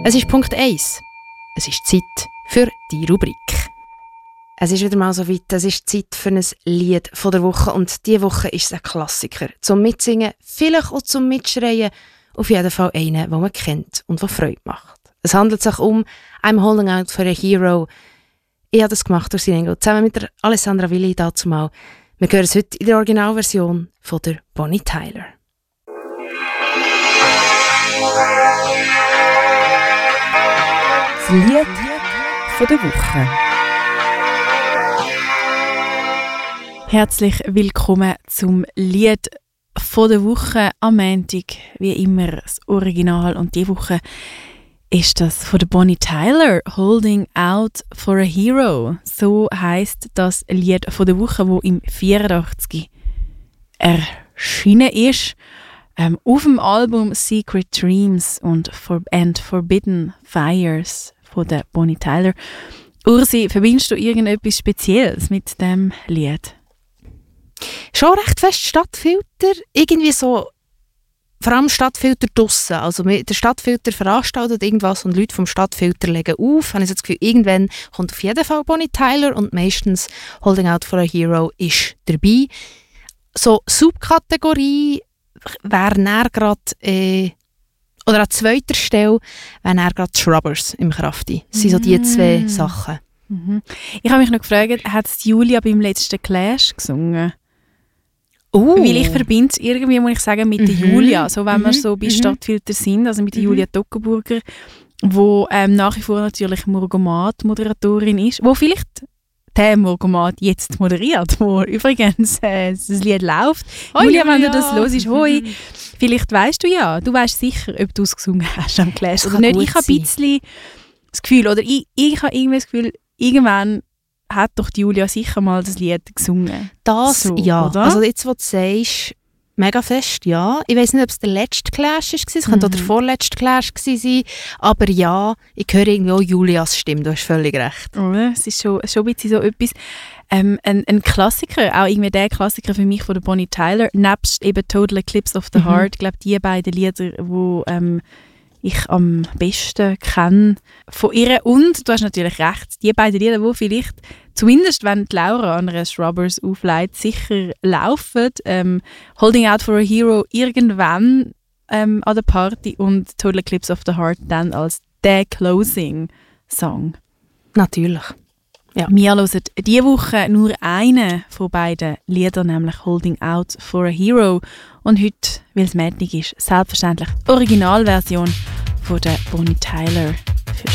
Es ist Punkt 1. Es ist Zeit für die Rubrik. Es ist wieder mal so weit, es ist Zeit für ein Lied von der Woche und diese Woche ist es ein Klassiker. Zum Mitsingen, vielleicht auch zum Mitschreien, auf jeden Fall einen, den man kennt und der Freude macht. Es handelt sich um «I'm Holding Out for a Hero». Ich habe das gemacht durch Sinengo, zusammen mit der Alessandra Willi dazu mal. Wir hören es heute in der Originalversion von der Bonnie Tyler. Das Lied von der Woche. Herzlich willkommen zum Lied von der Woche am Montag. Wie immer das Original. Und diese Woche ist das von der Bonnie Tyler, «Holding Out for a Hero». So heisst das Lied von der Woche, das im 84 erschienen ist. Auf dem Album «Secret Dreams» und «Forbidden Fires» von der Bonnie Tyler. Ursi, verbindest du irgendetwas Spezielles mit dem Lied? Schon recht fest Stadtfilter, irgendwie so, vor allem Stadtfilter draussen. Also der Stadtfilter veranstaltet irgendwas und Leute vom Stadtfilter legen auf. Habe ich so das Gefühl, irgendwann kommt auf jeden Fall Bonnie Tyler und meistens «Holding Out for a Hero» ist dabei. So Subkategorie wäre näher gerade, oder an zweiter Stelle wären näher gerade «Shrubbers» im Krafti. Das sind so die zwei Sachen. Ich habe mich noch gefragt, hat Julia beim letzten Clash gesungen? Weil ich verbinde es irgendwie, muss ich sagen, mit der Julia. So, wenn wir so bei Stadtfilter sind, also mit der Julia Toggenburger, wo nach wie vor natürlich Morgomat-Moderatorin ist, wo vielleicht der Morgomat jetzt moderiert, wo übrigens das Lied läuft. Hoi, Julia, wenn du das hörst, hoi, vielleicht weißt du ja, du weißt sicher, ob du es gesungen hast am Clash oder nicht. Ich habe ein bisschen das Gefühl, oder ich habe irgendwie das Gefühl, irgendwann hat doch die Julia sicher mal das Lied gesungen. Das, so, ja. Oder? Also jetzt, wo du sagst, mega fest, ja. Ich weiss nicht, ob es der letzte Clash war, es könnte auch der vorletzte Clash sein, aber ja, ich höre irgendwie auch Julias Stimme, du hast völlig recht. Oder? Es ist schon ein bisschen so etwas, ein Klassiker, auch irgendwie der Klassiker für mich von der Bonnie Tyler, nebst eben «Total Eclipse of the Heart», ich glaube, die beiden Lieder, die ich am besten kenne von ihr. Und du hast natürlich recht, die beiden Lieder, die vielleicht, zumindest wenn die Laura an einer «Shrubbers» auflegt, sicher laufen. «Holding Out for a Hero» irgendwann an der Party und «Total Eclipse of the Heart» dann als der Closing-Song. Natürlich. Ja. Wir hören diese Woche nur einen von beiden Liedern, nämlich «Holding Out for a Hero». Und heute, weil es Montag ist, selbstverständlich die Originalversion von der Bonnie Tyler.